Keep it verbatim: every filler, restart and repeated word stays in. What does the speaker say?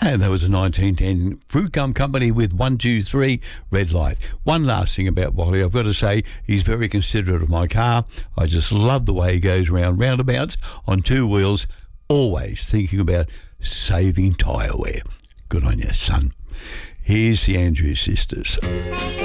And that was a nineteen ten Fruit Gum Company with one two three Red Light. One last thing about Wally, I've got to say, he's very considerate of my car. I just love the way he goes round roundabouts on two wheels, always thinking about saving tyre wear. Good on you, son. Here's the Andrews Sisters.